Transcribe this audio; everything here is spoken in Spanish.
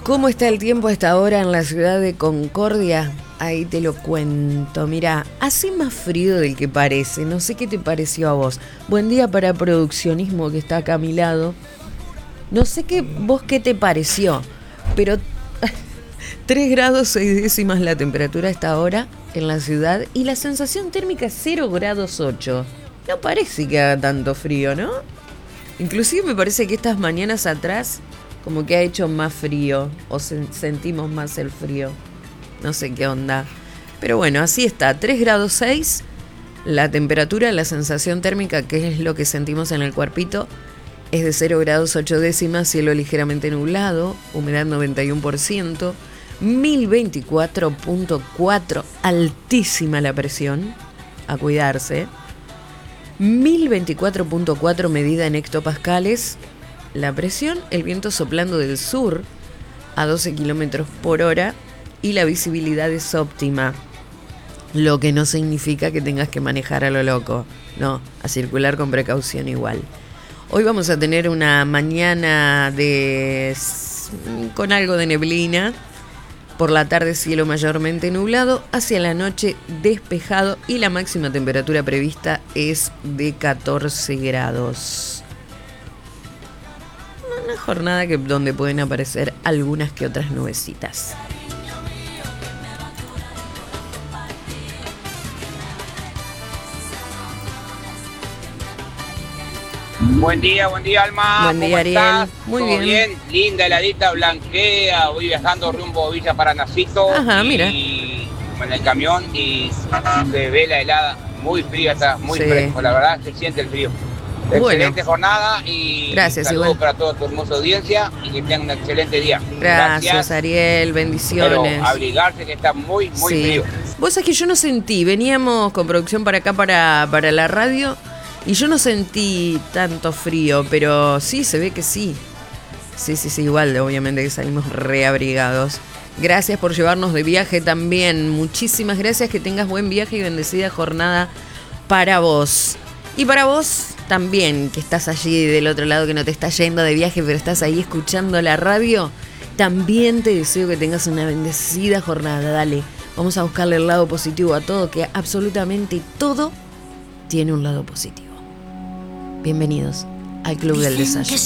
¿Cómo está el tiempo a esta hora en la ciudad de Concordia? Ahí te lo cuento. Mira, hace más frío del que parece. No sé qué te pareció a vos. Buen día para Produccionismo, que está acá a mi lado. No sé vos qué te pareció, pero 3 grados 6 décimas la temperatura a esta hora en la ciudad y la sensación térmica 0 grados 8. No parece que haga tanto frío, ¿no? Inclusive me parece que estas mañanas atrás como que ha hecho más frío o sentimos más el frío. No sé qué onda. Pero bueno, así está. 3 grados 6 la temperatura, la sensación térmica, que es lo que sentimos en el cuerpito, es de 0 grados 8 décimas, cielo ligeramente nublado, humedad 91%, 1024.4, altísima la presión, a cuidarse. 1024.4 medida en hectopascales la presión, el viento soplando del sur a 12 kilómetros por hora y la visibilidad es óptima, lo que no significa que tengas que manejar a lo loco, no, a circular con precaución igual. Hoy vamos a tener una mañana con algo de neblina. Por la tarde cielo mayormente nublado, hacia la noche despejado y la máxima temperatura prevista es de 14 grados. Una jornada donde pueden aparecer algunas que otras nubecitas. Buen día, Alma. Buen día, Ariel. Estás? Muy ¿Todo bien. Linda heladita, blanquea. Voy viajando rumbo Villa Paranacito. Ajá, mira. Y en el camión y se ve la helada. Muy fría, está muy fresco. La verdad, se siente el frío. Bueno. Excelente jornada y gracias, saludos igual para toda tu hermosa audiencia y que tengan un excelente día. Gracias, Ariel. Bendiciones. Pero abrigarse que está muy sí. frío. Vos sabés que yo no sentí, veníamos con producción para acá, para la radio, y yo no sentí tanto frío, pero sí, se ve que sí. Sí, igual, obviamente que salimos reabrigados. Gracias por llevarnos de viaje también. Muchísimas gracias, que tengas buen viaje y bendecida jornada para vos. Y para vos también, que estás allí del otro lado, que no te estás yendo de viaje, pero estás ahí escuchando la radio, también te deseo que tengas una bendecida jornada. Dale, vamos a buscarle el lado positivo a todo, que absolutamente todo tiene un lado positivo. Bienvenidos al Club del Desayuno.